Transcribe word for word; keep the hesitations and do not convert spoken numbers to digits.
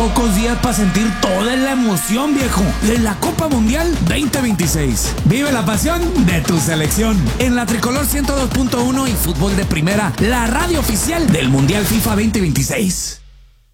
Pocos días para sentir toda la emoción, viejo, de la Copa Mundial veinte veintiséis. Vive la pasión de tu selección en la Tricolor ciento dos punto uno y Fútbol de Primera, la radio oficial del Mundial FIFA veinte veintiséis.